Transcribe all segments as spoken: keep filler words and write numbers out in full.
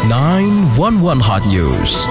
nine one one Hot News.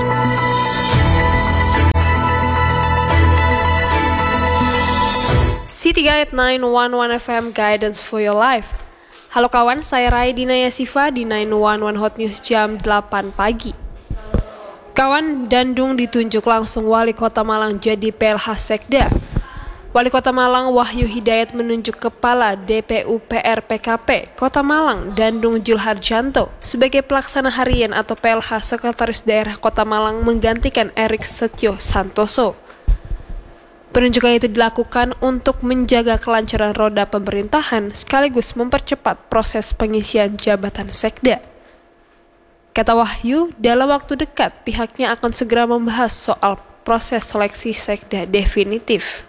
City Guide nine one one F M Guidance for Your Life. Halo kawan, saya Rai Dinaya Siva di nine one one Hot News jam delapan pagi. Kawan, Dandung ditunjuk langsung Wali Kota Malang jadi P L H Sekda. Wali Kota Malang Wahyu Hidayat menunjuk Kepala D P U P R P K P Kota Malang Dandung Julharjanto sebagai pelaksana harian atau P L H Sekretaris Daerah Kota Malang menggantikan Erik Setio Santoso. Penunjukan itu dilakukan untuk menjaga kelancaran roda pemerintahan sekaligus mempercepat proses pengisian jabatan Sekda. Kata Wahyu, dalam waktu dekat pihaknya akan segera membahas soal proses seleksi Sekda definitif.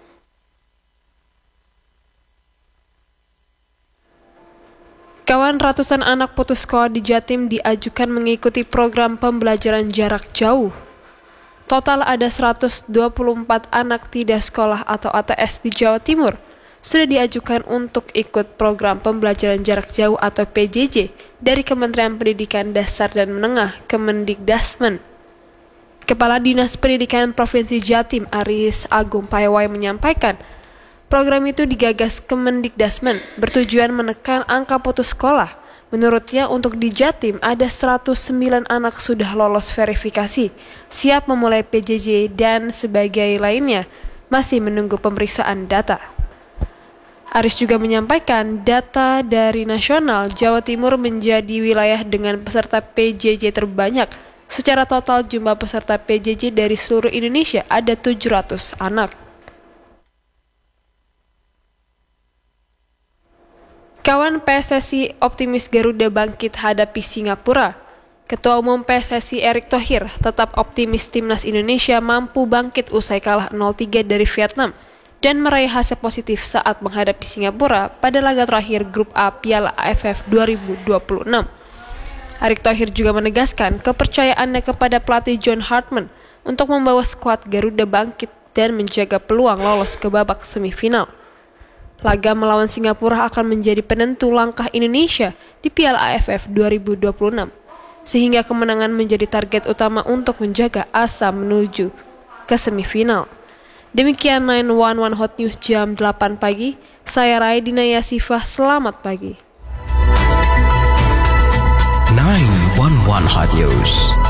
Kawan, ratusan anak putus sekolah di Jatim diajukan mengikuti program pembelajaran jarak jauh. Total ada seratus dua puluh empat anak tidak sekolah atau A T S di Jawa Timur sudah diajukan untuk ikut program pembelajaran jarak jauh atau P J J dari Kementerian Pendidikan Dasar dan Menengah Kemendikdasmen. Kepala Dinas Pendidikan Provinsi Jatim Aris Agung Payawai menyampaikan, program itu digagas Kemendikdasmen bertujuan menekan angka putus sekolah. Menurutnya untuk di Jatim ada seratus sembilan anak sudah lolos verifikasi, siap memulai P J J dan sebagai lainnya masih menunggu pemeriksaan data. Aris juga menyampaikan data dari nasional Jawa Timur menjadi wilayah dengan peserta P J J terbanyak. Secara total jumlah peserta P J J dari seluruh Indonesia ada tujuh ratus anak. Kawan, P S S I optimis Garuda bangkit hadapi Singapura. Ketua Umum P S S I Erick Thohir tetap optimis timnas Indonesia mampu bangkit usai kalah nol tiga dari Vietnam dan meraih hasil positif saat menghadapi Singapura pada laga terakhir Grup A Piala A F F dua ribu dua puluh enam. Erick Thohir juga menegaskan kepercayaannya kepada pelatih John Hartman untuk membawa skuad Garuda bangkit dan menjaga peluang lolos ke babak semifinal. Laga melawan Singapura akan menjadi penentu langkah Indonesia di Piala A F F dua ribu dua puluh enam, sehingga kemenangan menjadi target utama untuk menjaga asa menuju ke semifinal. Demikian nine one one Hot News jam delapan pagi, saya Rai Dinaya Siva, selamat pagi. nine one one Hot News.